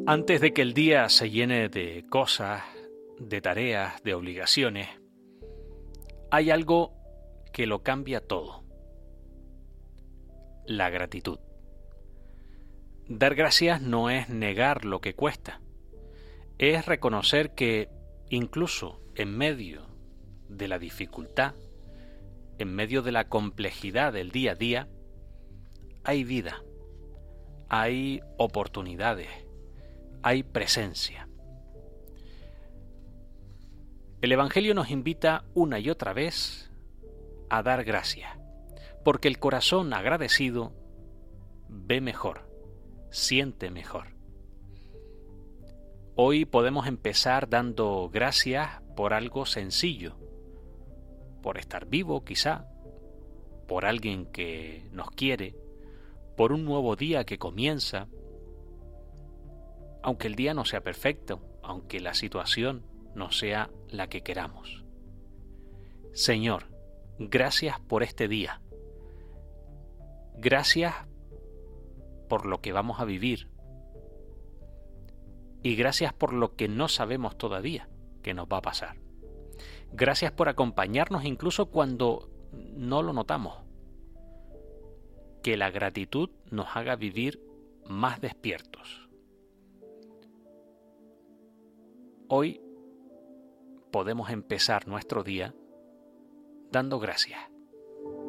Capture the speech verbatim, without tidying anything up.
Antes de que el día se llene de cosas, de tareas, de obligaciones, hay algo que lo cambia todo: la gratitud. Dar gracias no es negar lo que cuesta, es reconocer que incluso en medio de la dificultad, en medio de la complejidad del día a día, hay vida, hay oportunidades, hay presencia. El Evangelio nos invita una y otra vez a dar gracias, porque el corazón agradecido ve mejor, siente mejor. Hoy podemos empezar dando gracias por algo sencillo, por estar vivo quizá, por alguien que nos quiere, por un nuevo día que comienza, aunque el día no sea perfecto, aunque la situación no sea la que queramos. Señor, gracias por este día. Gracias por lo que vamos a vivir. Y gracias por lo que no sabemos todavía que nos va a pasar. Gracias por acompañarnos incluso cuando no lo notamos. Que la gratitud nos haga vivir más despiertos. Hoy podemos empezar nuestro día dando gracias.